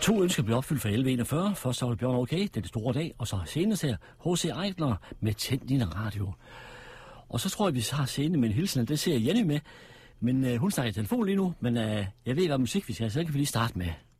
To ønsker blev opfyldt for 11.41. Først så var det Bjørn Okay, det er det store dag, og så senest her H.C. Eidner med Tænd din radio. Og så tror jeg, vi har scene med en hilsen, det ser Jenny med, men hun snakker i telefon lige nu, men jeg ved, hvad musik vi skal, så det kan vi lige starte med.